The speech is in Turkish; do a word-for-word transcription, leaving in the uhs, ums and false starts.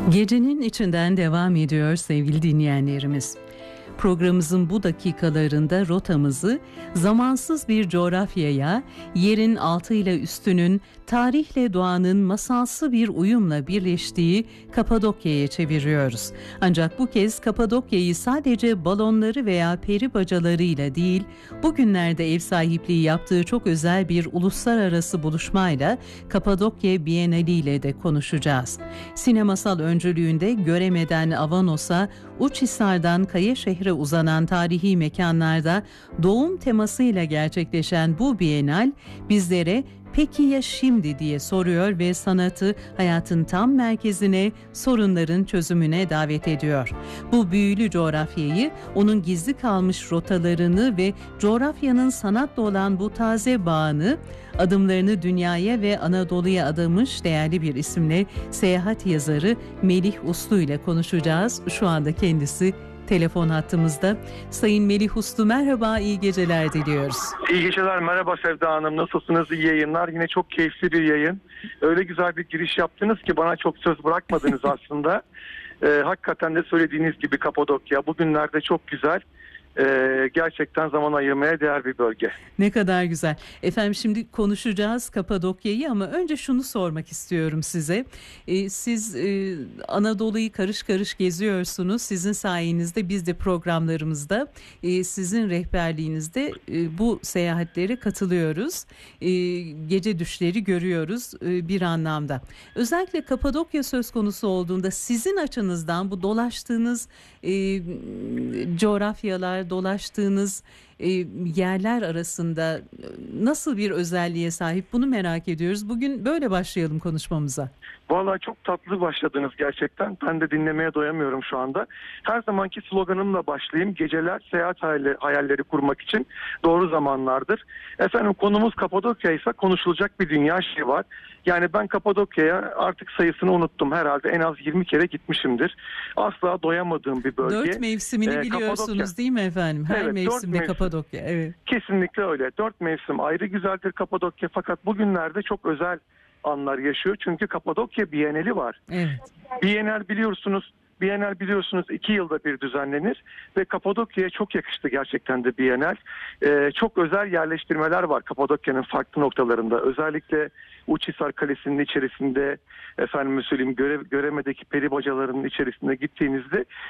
Gecenin içinden devam ediyor sevgili dinleyenlerimiz. Programımızın bu dakikalarında rotamızı zamansız bir coğrafyaya, yerin altıyla üstünün, tarihle doğanın masalsı bir uyumla birleştiği Kapadokya'ya çeviriyoruz. Ancak bu kez Kapadokya'yı sadece balonları veya peri bacalarıyla değil, bugünlerde ev sahipliği yaptığı çok özel bir uluslararası buluşmayla Kapadokya Bienali ile de konuşacağız. Sinemasal öncülüğünde Göremeden Avanos'a, Uçhisar'dan Kayaşehir'e uzanan tarihi mekanlarda doğum temasıyla gerçekleşen bu Bienal bizlere "Peki ya şimdi?" diye soruyor ve sanatı hayatın tam merkezine, sorunların çözümüne davet ediyor. Bu büyülü coğrafyayı, onun gizli kalmış rotalarını ve coğrafyanın sanatla olan bu taze bağını, adımlarını dünyaya ve Anadolu'ya adamış değerli bir isimle seyahat yazarı Melih Uslu ile konuşacağız. Şu anda kendisi telefon hattımızda. Sayın Melih Uslu, merhaba, iyi geceler diliyoruz. İyi geceler, merhaba Sevda Hanım, nasılsınız? İyi yayınlar. Yine çok keyifli bir yayın. Öyle güzel bir giriş yaptınız ki bana çok söz bırakmadınız aslında. Ee, hakikaten de söylediğiniz gibi Kapadokya bugünlerde çok güzel. Ee, gerçekten zaman ayırmaya değer bir bölge. Ne kadar güzel. Efendim, şimdi konuşacağız Kapadokya'yı ama önce şunu sormak istiyorum size. Ee, siz e, Anadolu'yu karış karış geziyorsunuz. Sizin sayenizde biz de programlarımızda e, sizin rehberliğinizde e, bu seyahatlere katılıyoruz. E, gece düşleri görüyoruz e, bir anlamda. Özellikle Kapadokya söz konusu olduğunda sizin açınızdan bu dolaştığınız e, coğrafyalar, dolaştığınız e, yerler arasında nasıl bir özelliğe sahip, bunu merak ediyoruz. Bugün böyle başlayalım konuşmamıza. Vallahi çok tatlı başladınız gerçekten. Ben de dinlemeye doyamıyorum şu anda. Her zamanki sloganımla başlayayım. Geceler seyahat hayalleri kurmak için doğru zamanlardır. Efendim, konumuz Kapadokya ise konuşulacak bir dünya şey var. Yani ben Kapadokya'ya artık sayısını unuttum. Herhalde en az yirmi kere gitmişimdir. Asla doyamadığım bir bölge. Dört mevsimini ee, biliyorsunuz Kapadokya, değil mi efendim? Her evet, mevsimde mevsim. Kapadokya. Evet. Kesinlikle öyle. Dört mevsim ayrı güzeldir Kapadokya, fakat bugünlerde çok özel anlar yaşıyor. Çünkü Kapadokya Bienali var. Evet. Bienal biliyorsunuz, Bienal biliyorsunuz iki yılda bir düzenlenir ve Kapadokya'ya çok yakıştı gerçekten de Bienal. Ee, çok özel yerleştirmeler var Kapadokya'nın farklı noktalarında. Özellikle Uçhisar Kalesi'nin içerisinde, efendim söyleyeyim, Göre, Göreme'deki peri bacalarının içerisinde gittiğinizde